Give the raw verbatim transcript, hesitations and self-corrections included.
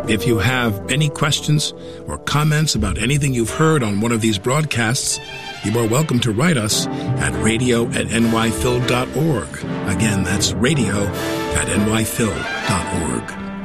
If you have any questions or comments about anything you've heard on one of these broadcasts, you are welcome to write us at radio at n y phil dot org. Again, that's radio at n y phil dot org.